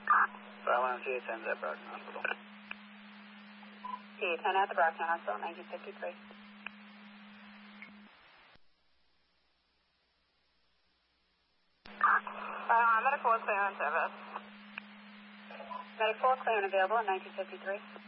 Bravo CA-10 at Brockton Hospital. CA-10 at the Brockton Hospital, 1953. Medical clearance service. Medical clearance available in 1953.